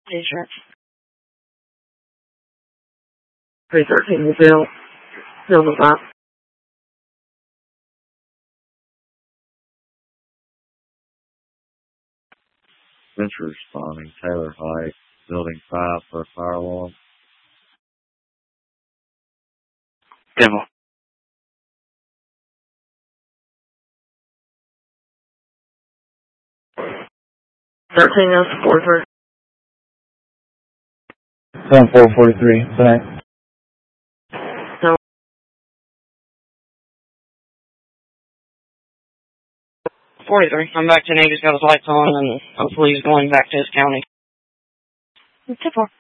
Insurance. 313 will bill the box. Venture responding, Taylor Heights, Building 5 for a fire alarm. Demo. 13 is 43. 7443, tonight. So, 43. I'm back to Navy's got his lights on, and hopefully he's going back to his county. 2-4.